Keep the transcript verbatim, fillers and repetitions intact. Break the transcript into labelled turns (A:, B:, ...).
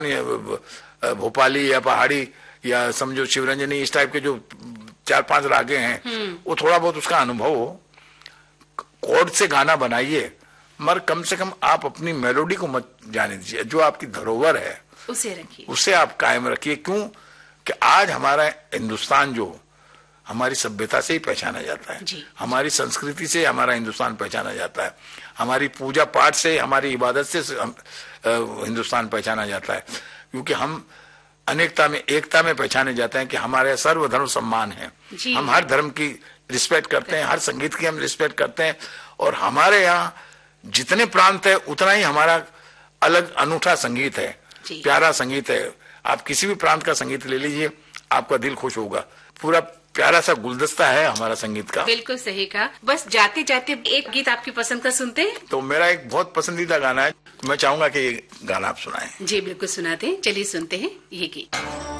A: भोपाली या पहाड़ी या समझो शिवरंजनी, इस टाइप के जो चार पांच रागे हैं, वो थोड़ा बहुत उसका अनुभव हो। कोड से गाना बनाइए, मगर कम से कम आप अपनी मेलोडी को मत जाने दीजिए। जो आपकी धरोहर है
B: उसे रखिए,
A: उसे आप कायम रखिए। क्यों कि आज हमारा हिंदुस्तान जो हमारी सभ्यता से ही पहचाना जाता है, हमारी संस्कृति से हमारा हिंदुस्तान पहचाना जाता है, हमारी पूजा पाठ से, हमारी इबादत से हम, हिंदुस्तान पहचाना जाता है। क्योंकि हम अनेकता में एकता में पहचाने जाते हैं कि हमारे सर्वधर्म सम्मान है। हम हर धर्म की रिस्पेक्ट करते हैं, हर संगीत की हम रिस्पेक्ट करते हैं, और हमारे यहाँ जितने प्रांत है उतना ही हमारा अलग अनूठा संगीत है, प्यारा संगीत है। आप किसी भी प्रांत का संगीत ले लीजिए, आपका दिल खुश होगा। पूरा प्यारा सा गुलदस्ता है हमारा संगीत का।
B: बिल्कुल सही कहा। बस जाते जाते एक गीत आपकी पसंद का सुनते हैं।
A: तो मेरा एक बहुत पसंदीदा गाना है, मैं चाहूंगा कि ये गाना आप सुनाएं।
B: जी बिल्कुल सुनाते हैं, चलिए सुनते हैं ये गीत।